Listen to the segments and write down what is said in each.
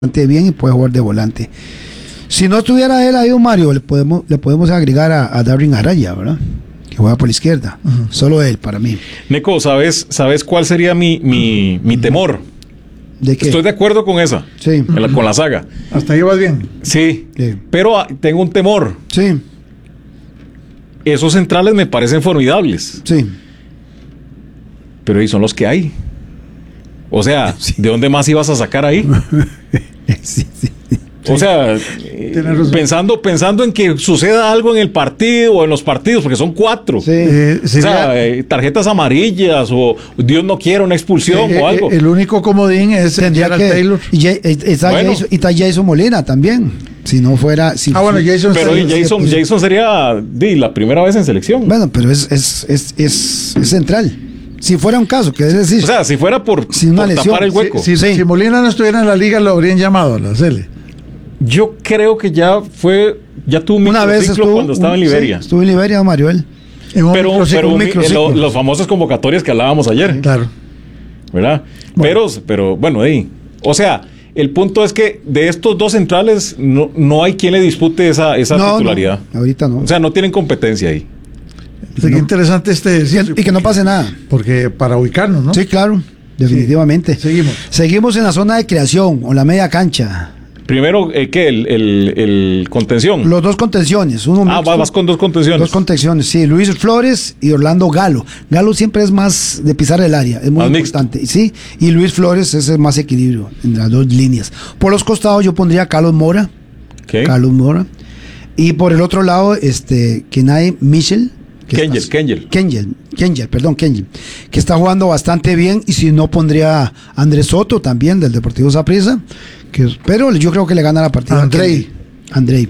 bastante bien y puede jugar de volante. Si no estuviera él ahí, Mario, le podemos agregar a Darwin Araya, ¿verdad? Que juega por la izquierda. Solo él, para mí. Neco, ¿sabes cuál sería mi temor? ¿De qué? Estoy de acuerdo con esa. Sí. Con la saga. Hasta ahí vas bien. Sí. Sí. Pero tengo un temor. Sí. Esos centrales me parecen formidables. Sí. Pero ahí son los que hay. O sea, Sí. ¿de dónde más ibas a sacar ahí? Sí. O sea, pensando en que suceda algo en el partido o en los partidos, porque son 4. Sí. O sea, tarjetas amarillas o Dios no quiera una expulsión o algo. El único comodín es Tendría Gerald que Taylor. y está Jason Molina también. Si no fuera. Bueno, Jason. Pero Jason sería la primera vez en selección. Bueno, pero es central. Si fuera un caso, que es decir. O sea, si fuera por una lesión, tapar el hueco. Si Molina no estuviera en la liga, lo habrían llamado a la Sele. Yo creo que ya tuvo un una vez microciclo cuando estaba en Liberia. Sí, estuvo en Liberia, Mariel. Pero los famosas convocatorias que hablábamos ayer. Claro. ¿Verdad? Bueno. Pero bueno, o sea, el punto es que de estos dos centrales no hay quien le dispute esa titularidad. No, ahorita no. O sea, no tienen competencia ahí. Qué interesante Y que no pase nada. Porque para ubicarnos, ¿no? Sí, claro, definitivamente. Sí. Seguimos en la zona de creación o la media cancha. Primero, ¿qué? El contención. Los dos contenciones. Uno mixto, vas con dos contenciones. Dos contenciones, sí. Luis Flores y Orlando Galo. Galo siempre es más de pisar el área, es muy más importante. Mixto. Sí, y Luis Flores es el más equilibrio en las dos líneas. Por los costados yo pondría a Carlos Mora. ¿Qué? Carlos Mora. Y por el otro lado, Kenai Mitchell. Kengel, que está jugando bastante bien, y si no pondría a Andrés Soto también del Deportivo Saprissa, pero yo creo que le gana la partida. Andrei,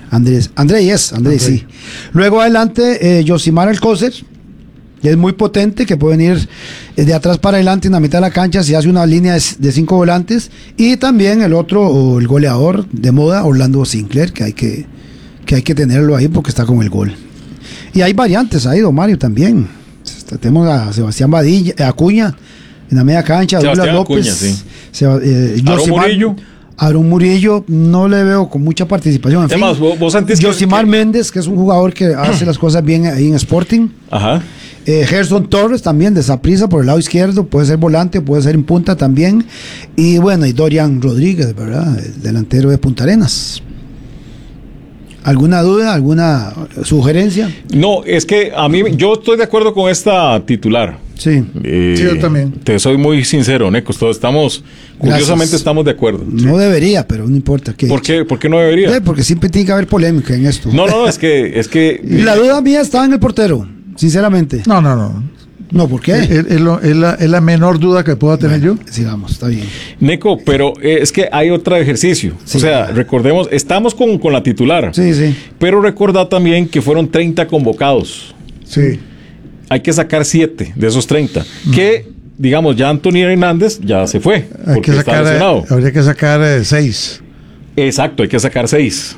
sí. Luego adelante, Yosimar Alcócer, que es muy potente, que puede venir de atrás para adelante en la mitad de la cancha si hace una línea de 5 volantes, y también el goleador de moda, Orlando Sinclair, que hay que tenerlo ahí porque está con el gol. Y hay variantes ahí, don Mario, también. Tenemos a Sebastián Acuña en la media cancha, Douglas López, Murillo. Aaron Murillo, no le veo con mucha participación. Además, vos sentís Yosimar Méndez, que es un jugador que hace las cosas bien ahí en Sporting. Ajá. Gerson Torres también de Saprissa por el lado izquierdo, puede ser volante, puede ser en punta también. Y bueno, y Dorian Rodríguez, ¿verdad? El delantero de Punta Arenas. ¿Alguna duda? ¿Alguna sugerencia? No, es que yo estoy de acuerdo con esta titular. Sí. Sí, yo también. Te soy muy sincero, Neco. Curiosamente estamos de acuerdo. No debería, pero no importa. ¿Por qué no debería? Porque siempre tiene que haber polémica en esto. No, es que La duda mía está en el portero, sinceramente. No, ¿por qué? Es la menor duda que pueda tener yo. Sigamos, está bien. Neco, pero es que hay otro ejercicio. Sí, recordemos, estamos con la titular. Sí. Pero recordad también que fueron 30 convocados. Sí. Hay que sacar 7 de esos 30. Que, digamos, ya Antonio Hernández ya se fue. Está lesionado. Habría que sacar 6. Exacto, hay que sacar 6.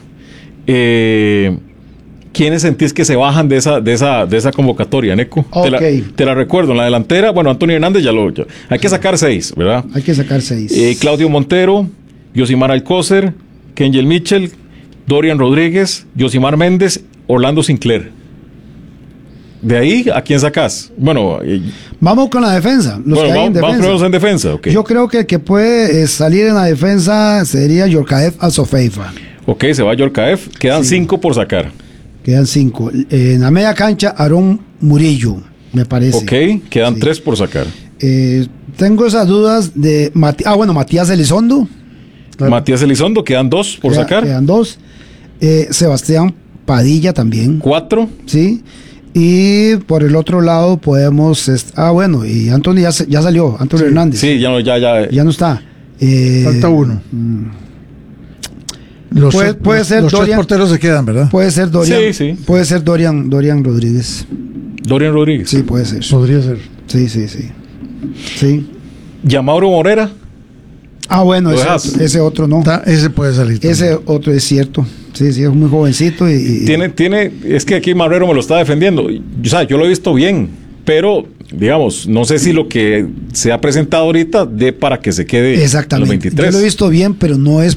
¿Quiénes sentís que se bajan de esa convocatoria, Neco? Okay. Te la recuerdo. En la delantera, Antonio Hernández hay que sacar 6, ¿verdad? Hay que sacar 6. Claudio Montero, Yosimar Alcócer, Kengel Mitchell, Dorian Rodríguez, Yosimar Méndez, Orlando Sinclair. De ahí, ¿a quién sacás? Vamos con la defensa. Vamos en defensa. Okay. Yo creo que el que puede salir en la defensa sería Yorkaev Azofeifa. Ok, se va Yorkaev. Quedan 5 por sacar. Quedan 5. En la media cancha, Aaron Murillo, me parece. Ok, quedan 3 por sacar. Tengo esas dudas de Matías Elizondo. Claro. Matías Elizondo, quedan 2 por sacar. Quedan 2. Sebastián Padilla también. 4. Sí. Y por el otro lado podemos... y Anthony ya salió, Anthony Hernández. Sí, ya no está. Falta uno. Puede ser los Dorian, 3 porteros se quedan, ¿verdad? Puede ser Dorian. Sí. Puede ser Dorian Rodríguez. Dorian Rodríguez. Sí, puede ser. Podría ser. Sí. Yamauro Morera. Ese otro no. Ese puede salir también. Ese otro es cierto. Sí, es muy jovencito y... Es que aquí Marrero me lo está defendiendo. Yo lo he visto bien, pero digamos, no sé si lo que se ha presentado ahorita dé para que se quede en los Exactamente. 23. Yo lo he visto bien, pero no es